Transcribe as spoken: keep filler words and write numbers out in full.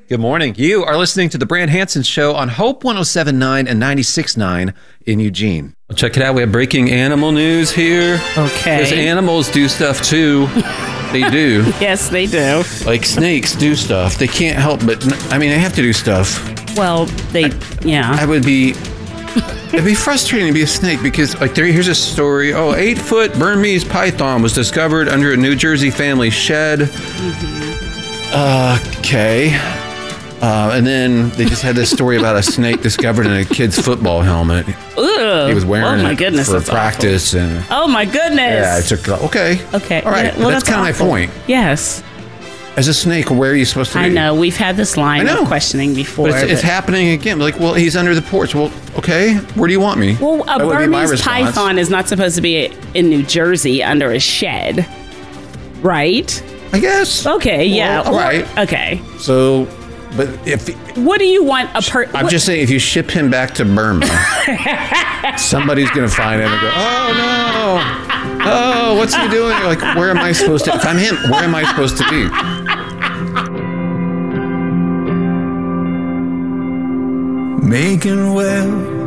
Good morning. You are listening to the Brand Hansen Show on Hope one oh seven point nine and ninety-six point nine in Eugene. Check it out. We have breaking animal news here. Okay. Because animals do stuff too. They do. Yes, they do. Like snakes do stuff. They can't help but, I mean, they have to do stuff. Well, they, I, yeah. I would be, it'd be frustrating to be a snake because, like, there, here's a story. Oh, eight-foot Burmese python was discovered under a New Jersey family shed. Mm-hmm. Uh, okay. Uh, and then they just had this story about a snake discovered in a kid's football helmet. Ugh. He was wearing oh my it goodness, for that's practice. Awful. And oh, my goodness. yeah, I took it. Okay. Okay. All right. Yeah, well, that's, that's kind of my point. Yes. As a snake, where are you supposed to be? I know. We've had this line I know. of questioning before. But it's, but it's happening again. Like, well, he's under the porch. Well, okay. Where do you want me? Well, a That would be my Burmese response. python is not supposed to be in New Jersey under a shed, right? I guess. Okay, yeah. Well, all or- right. Okay. So, but if What do you want a per... I'm what- just saying, if you ship him back to Burma, somebody's going to find him and go, oh, no. Oh, what's he doing? Like, where am I supposed to... If I'm him, where am I supposed to be? Making well